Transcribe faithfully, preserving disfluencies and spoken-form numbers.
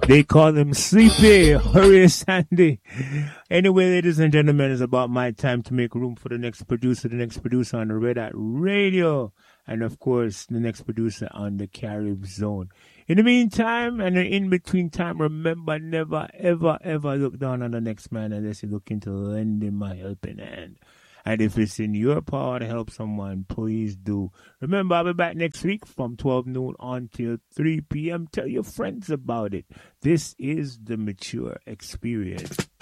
They call him Sleepy. Hurry, Sandy. Anyway, ladies and gentlemen, it's about my time to make room for the next producer, the next producer on the Red Hat Radio, and of course, the next producer on the Carib Zone. In the meantime, and in between time, remember, never, ever, ever look down on the next man unless you're looking to lend him a helping hand. And if it's in your power to help someone, please do. Remember, I'll be back next week from twelve noon until three p.m. Tell your friends about it. This is the Mature Experience.